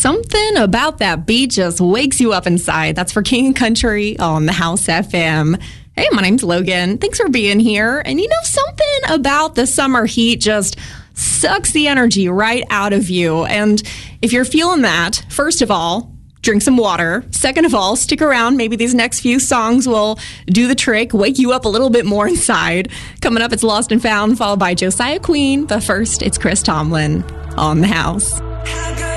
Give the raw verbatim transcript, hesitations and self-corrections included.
Something about that beat just wakes you up inside. That's for King and Country on the House F M. Hey, my name's Logan. Thanks for being here. And you know, something about the summer heat just sucks the energy right out of you. And if you're feeling that, first of all, drink some water. Second of all, stick around. Maybe these next few songs will do the trick, wake you up a little bit more inside. Coming up, it's Lost and Found, followed by Josiah Queen. But first, it's Chris Tomlin on the House.